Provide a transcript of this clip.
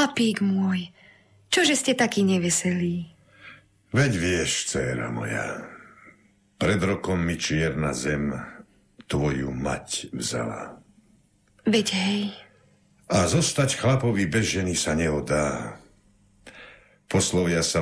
Chlapík môj, čože ste taký neveselý? Veď vieš, dcéra moja, pred rokom mi čierna zem tvoju mať vzala. Veď hej. A zostať chlapovi bez ženy sa neodá. Poslovia sa